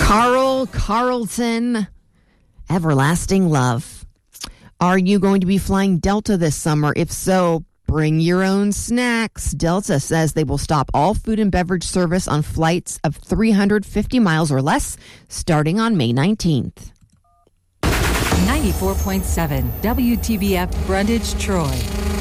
Carl Carlton, Everlasting Love. Are you going to be flying Delta this summer? If so, bring your own snacks. Delta says they will stop all food and beverage service on flights of 350 miles or less starting on May 19th. 94.7 WTBF Brundage, Troy.